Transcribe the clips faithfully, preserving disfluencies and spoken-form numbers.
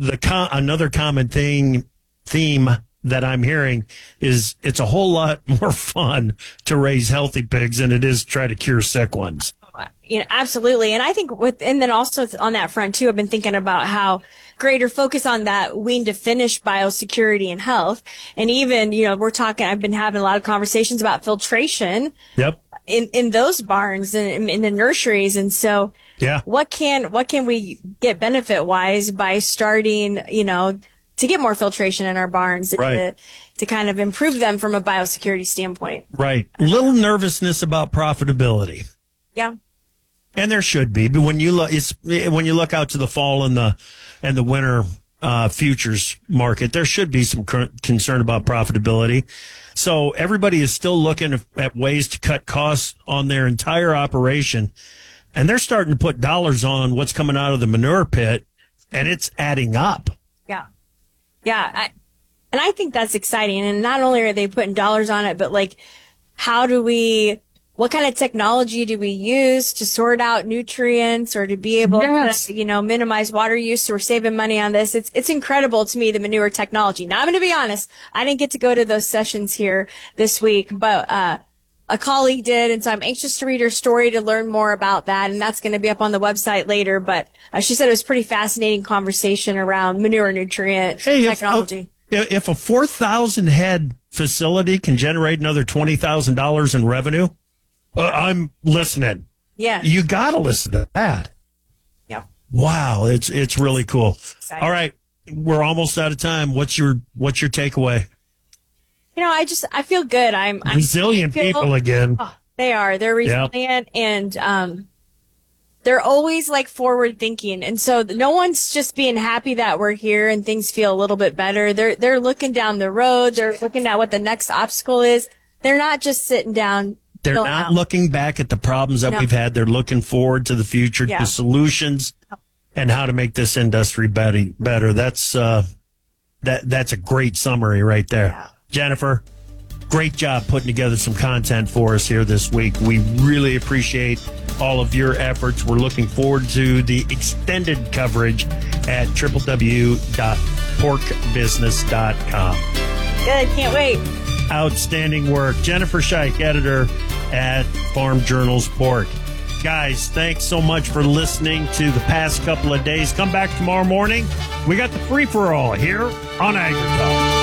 the com- another common thing theme that I'm hearing is it's a whole lot more fun to raise healthy pigs than it is to try to cure sick ones. You know, absolutely. And I think with, and then also on that front too, I've been thinking about how greater focus on that wean to finish biosecurity and health. And even, you know, we're talking, I've been having a lot of conversations about filtration. Yep. In, in those barns and in, in the nurseries. And so, yeah, what can, what can we get benefit wise by starting, you know, to get more filtration in our barns, right. to, to kind of improve them from a biosecurity standpoint. Right. Little nervousness about profitability. Yeah. And there should be, but when you look, it's when you look out to the fall and the and the winter uh, futures market, there should be some concern about profitability. So everybody is still looking at ways to cut costs on their entire operation, and they're starting to put dollars on what's coming out of the manure pit, and it's adding up. Yeah, yeah, I, and I think that's exciting. And not only are they putting dollars on it, but like, how do we? What kind of technology do we use to sort out nutrients or to be able yes. to, you know, minimize water use? So we're saving money on this. It's, it's incredible to me, the manure technology. Now, I'm going to be honest. I didn't get to go to those sessions here this week, but, uh, a colleague did. And so I'm anxious to read her story to learn more about that. And that's going to be up on the website later. But uh, she said it was pretty fascinating conversation around manure nutrient hey, technology. If, if a four thousand head facility can generate another twenty thousand dollars in revenue, Uh, I'm listening. Yeah. You got to listen to that. Yeah. Wow. It's, it's really cool. Exciting. All right. We're almost out of time. What's your, what's your takeaway? You know, I just, I feel good. I'm, I'm resilient feel, people again. Oh, they are. They're resilient yep. and, um, they're always like forward thinking. And so no one's just being happy that we're here and things feel a little bit better. They're, they're looking down the road. They're looking at what the next obstacle is. They're not just sitting down. They're not out. looking back at the problems that no. we've had. They're looking forward to the future, yeah. to solutions, and how to make this industry better. Better. That's uh, that. That's a great summary right there, yeah. Jennifer. Great job putting together some content for us here this week. We really appreciate all of your efforts. We're looking forward to the extended coverage at w w w dot pork business dot com. Good. Can't wait. Outstanding work. Jennifer Scheich, editor at Farm Journals Pork. Guys, thanks so much for listening to the past couple of days. Come back tomorrow morning. We got the free-for-all here on AgriTalk.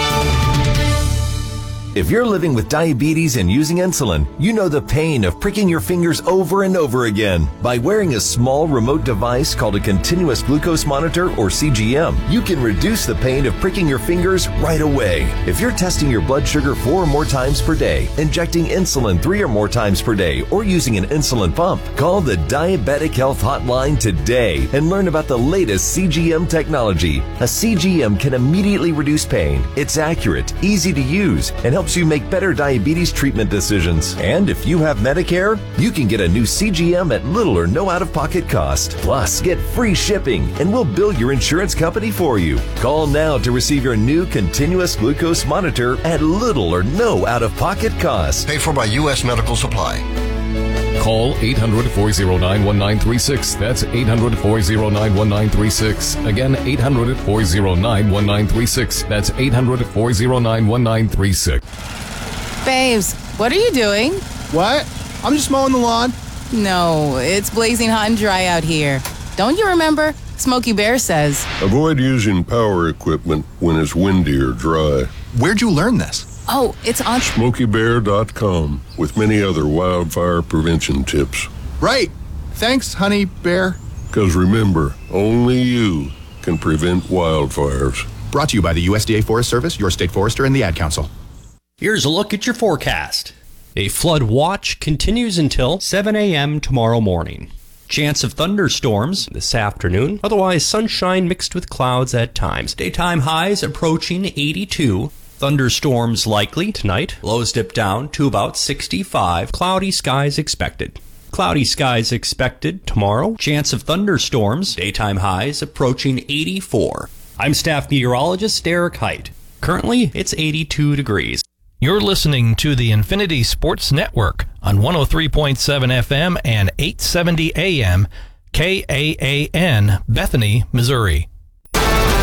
If you're living with diabetes and using insulin, you know the pain of pricking your fingers over and over again. By wearing a small remote device called a continuous glucose monitor, or C G M, you can reduce the pain of pricking your fingers right away. If you're testing your blood sugar four or more times per day, injecting insulin three or more times per day, or using an insulin pump, call the Diabetic Health Hotline today and learn about the latest C G M technology. A C G M can immediately reduce pain. It's accurate, easy to use, and helps you make better diabetes treatment decisions. And if you have Medicare, you can get a new C G M at little or no out-of-pocket cost. Plus, get free shipping, and we'll bill your insurance company for you. Call now to receive your new continuous glucose monitor at little or no out-of-pocket cost. Paid for by U S Medical Supply. Call eight hundred, four oh nine, one nine three six. That's eight hundred, four oh nine, one nine three six. Again, eight hundred, four oh nine, one nine three six. That's eight hundred, four oh nine, one nine three six. Babes, what are you doing? What? I'm just mowing the lawn. No, it's blazing hot and dry out here. Don't you remember? Smokey Bear says, avoid using power equipment when it's windy or dry. Where'd you learn this? Oh, it's on smokey bear dot com with many other wildfire prevention tips. Right. Thanks, honey bear. Because remember, only you can prevent wildfires. Brought to you by the U S D A Forest Service, your state forester, and the Ad Council. Here's a look at your forecast. A flood watch continues until seven a.m. tomorrow morning. Chance of thunderstorms this afternoon. Otherwise, sunshine mixed with clouds at times. Daytime highs approaching eighty-two. Thunderstorms likely tonight. Lows dip down to about sixty-five. Cloudy skies expected. Cloudy skies expected tomorrow. Chance of thunderstorms. Daytime highs approaching eighty-four. I'm staff meteorologist Derek Height. Currently, it's eighty-two degrees. You're listening to the Infinity Sports Network on one oh three point seven F M and eight seventy A M, K A A N, Bethany, Missouri.